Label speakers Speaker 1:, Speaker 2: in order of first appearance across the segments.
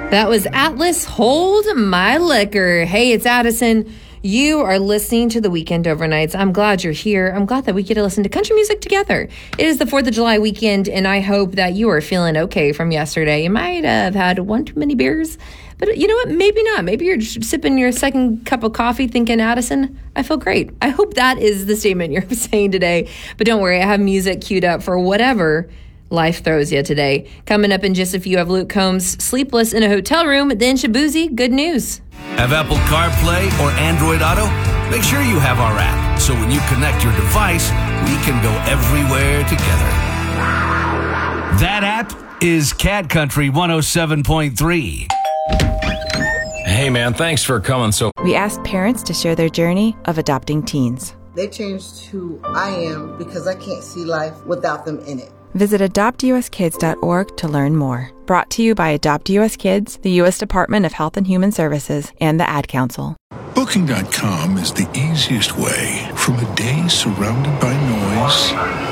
Speaker 1: That was Atlas, Hold My Liquor. Hey, it's Addison. You are listening to the Weekend Overnights. I'm glad you're here. I'm glad that we get to listen to country music together. It is the 4th of July weekend, and I hope that you are feeling okay from yesterday. You might have had one too many beers, but you know what? Maybe not. Maybe you're sipping your second cup of coffee thinking, Addison, I feel great. I hope that is the statement you're saying today. But don't worry, I have music queued up for whatever life throws you today. Coming up in just a few, have Luke Combs, Sleepless in a Hotel Room, then Shabuzi, good news.
Speaker 2: Have Apple CarPlay or Android Auto? Make sure you have our app, so when you connect your device, we can go everywhere together. That app is Cat Country 107.3.
Speaker 3: Hey man, thanks for coming.
Speaker 4: We asked parents to share their journey of adopting teens.
Speaker 5: They changed who I am because I can't see life without them in it.
Speaker 4: Visit adoptuskids.org to learn more. Brought to you by Adopt US Kids, the U.S. Department of Health and Human Services, and the Ad Council.
Speaker 6: Booking.com is the easiest way from a day surrounded by noise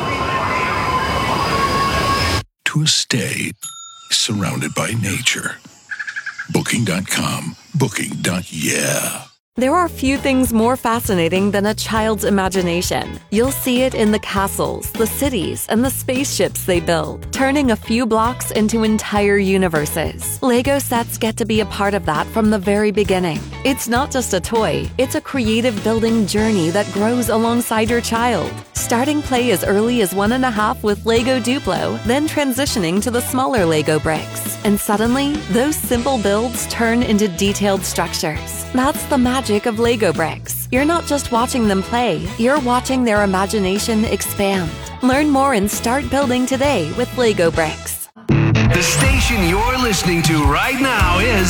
Speaker 6: to a stay surrounded by nature. Booking.com. Booking.yeah.
Speaker 7: There are few things more fascinating than a child's imagination. You'll see it in the castles, the cities, and the spaceships they build, turning a few blocks into entire universes. Lego sets get to be a part of that from the very beginning. It's not just a toy, it's a creative building journey that grows alongside your child. Starting play as early as 1.5 with Lego Duplo, then transitioning to the smaller Lego bricks. And suddenly, those simple builds turn into detailed structures. That's the magic of Lego bricks. You're not just watching them play, you're watching their imagination expand. Learn more and start building today with Lego bricks.
Speaker 2: The station you're listening to right now is